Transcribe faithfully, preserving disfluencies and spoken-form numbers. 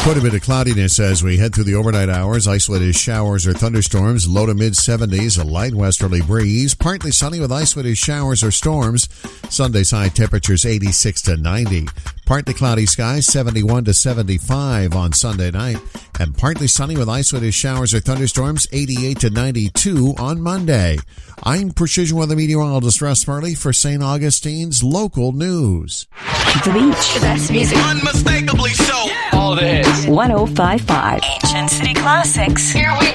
Quite a bit of cloudiness as we head through the overnight hours. Isolated showers or thunderstorms, low to mid seventies, a light westerly breeze. Partly sunny with isolated showers or storms. Sunday's high temperatures eighty-six to ninety. Partly cloudy skies, seventy-one to seventy-five on Sunday night. And partly sunny with isolated showers or thunderstorms, eighty-eight to ninety-two on Monday. I'm Precision Weather Meteorologist Russ Farley for Saint Augustine's Local News. The Beach. The best music. Unmistakably so. All the hits. one oh five point five. Ancient City Classics. Here we